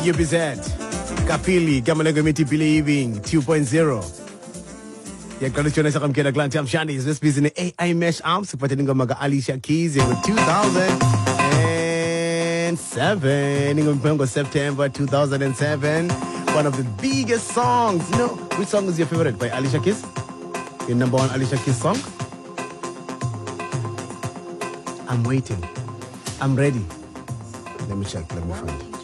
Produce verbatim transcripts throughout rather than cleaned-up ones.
U B Z, Kapili, Gamalego Miti Believing, two point oh. Yaqala sa kamkela Clan Tam Shandy is this busy in A I Mesh Arms, patting Maga Alicia Keys in two thousand seven, in September two thousand seven. One of the biggest songs. You know, which song is your favorite by Alicia Keys? Your number one Alicia Keys song? I'm waiting. I'm ready. Let me check. Let me find it.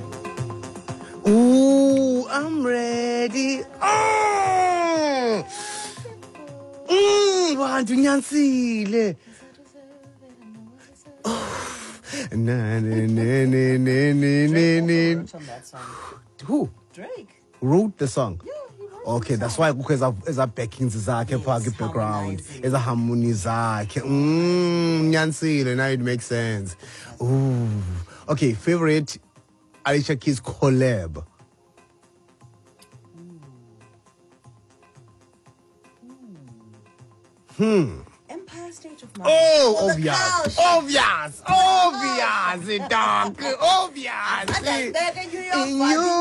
Ooh, I'm ready. Oh! Mmm, wantu nyansile. Na na na na na na na. Who? Drake wrote the song. Yeah, he wrote okay, the that's song. why because of as a backings zakhe Yes, phakathi background, harmonizing. as a harmony zakhe. Mm, nyansile, now it makes sense. Ooh. Okay, favorite Alicia Keys collab. Hmm. Empire State of Mind. Oh, On the obvious, couch. obvious, obvious, dog, obvious. I like that in New York. In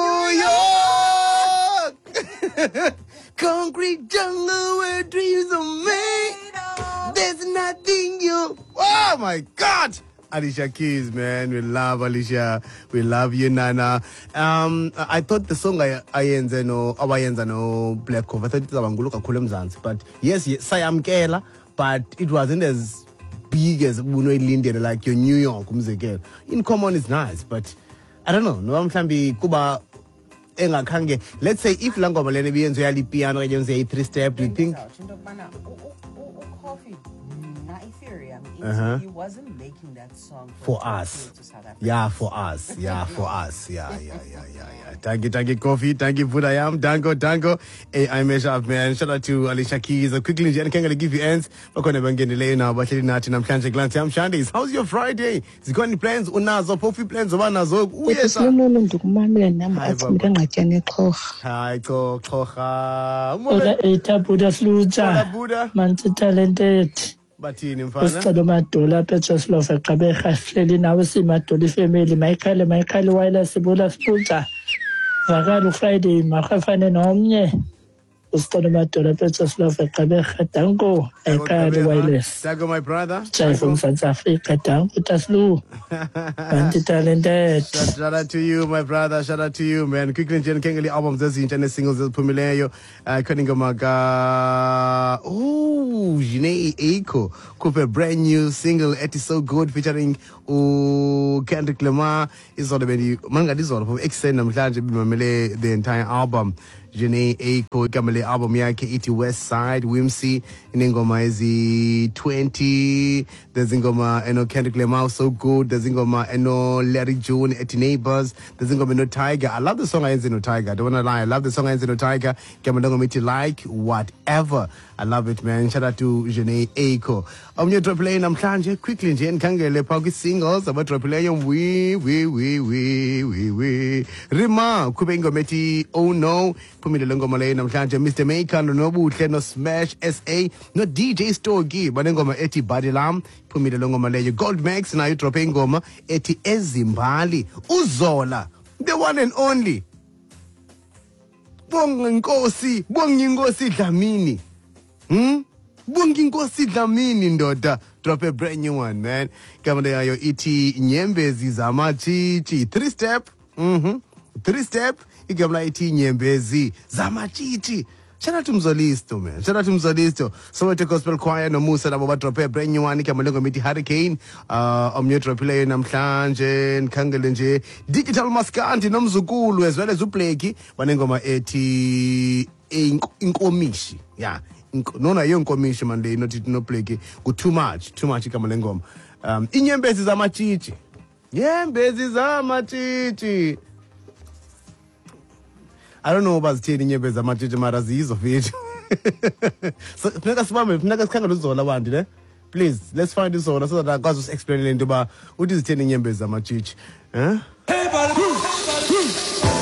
but New York, concrete jungle where dreams are made. There's nothing you. Oh my God, Alicia Keys, man, we love Alicia, we love you, Nana. Um, I thought the song I ayenze no awayenza no Black Cover, I thought it was Abangulu kakhulu eMzansi, but yes, yes, sayamkela, but it wasn't as big as Buno Lindele, like your New York umzekelo. In Common is nice, but I don't know. No mhlambi kuba engakhange. Let's say if langoma lene biyenzo yali piano yenze a three step, do you think? Coffee, not Ethereum. Uh-huh. He wasn't making that song For to us. appeal to South Africa. Yeah, for us. Yeah, for us. Yeah, yeah, yeah, yeah, yeah. Thank you, thank you, Coffee. Thank you, Budayam. Dango, Dango. Hey, I measure up, man. Shout out to Alicia Keys. Uh, quickly, Jen, can I give you ends? We're going to get delay now, but I'm Shanty Glance. I'm Shandy's. How's your Friday? Is it going plans? Unazo, Pofi plans, Wanazo. Oh, yes, sir. Hi, Ko, Kocha. Ola eta Buddha Buddha, Fluja, Buddha. Manti talented. Batini, mfana. Usicelo madola Petros Love Qabeha hleli nawe simadoli family Michael Michael Wireless Buddha Fluja. Vakalo Friday makhafane nomnye. Usicelo madola Petros Love Qabeha Dango Michael Wireless. Dango, my brother. Jai from South Africa Dango Taslu. Manti talented. Shout out to you, my brother. Shout out to you, man. Quickly, Jen Kengeli albums, there's internet singles, there's Pumileyo, uh, Maga. Oh, Janae Eiko. Coupe a brand new single, It Is So Good, featuring oh, Kendrick Lamar. It's all about you. Manga, this is all of extend the entire album. Janae Eiko, Kamale album yake iti West Side, Wimsey, Ingoma is twenty, there's Ingoma, Eno Kendrick Lamar, So Good, there's Ingoma, Eno Larry June, Eti Neighbors, there's Ingoma No Tiger. I love the song I ain't No Tiger, I don't wanna lie, I love the song I ain't No Tiger, Kamadongo Miti Like, whatever. I love it, man. Shout out to Janae Eiko. I'm your triple A, and I'm trying to quickly, Jen Kangele, Pocket singles, about triple A, we, we, we, we, we, we. Rima, Kubengo Meti, oh no, Pumi the Longo Malay, and I'm trying to Mister Maker, no Nobu, no Smash, S A, no D J Stogi, but then go my Eti Badilam, Pumi the Longo Malay, Gold Max, and I dropping Goma, Eti Ezimbali, Uzola, the one and only. Bonginkosi, Bonginkosi Dlamini. Hmm? Bonginkosi Dlamini ndoda. Drop a brand new one, man. Kamade ayo iti Nyembezi Zamachichi. Three step. Mm-hmm. Three step. Ikamla iti Nyembezi Zamachichi. Shout out to Mzolisto, man. Shout out to Mzolisto. So to Gospel Choir no Musa Labo drop a brand new one. Kamalongo Miti Hurricane. Uh Omnutro play Namklanje, Kangelenje. Digital Maskanti Namzukulu as well as Upleki. Wanengoma eti Inkomishi. Yeah. No, no, young commission man, they not no play go too much, too much kamalengom. Um, inyembezi za machichi. Nyembezi za machichi. I don't know about the inyembezi za machichi marazi of it. So, tunaka spam, tunaka skanga luzola wandi, ne? Please, let's find this one so that I can just explain it about what is the inyembezi za machichi. Huh?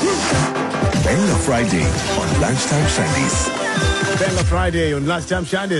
Banger Friday on Lunchtime Shandies. Banger Friday on Lunchtime Shandies.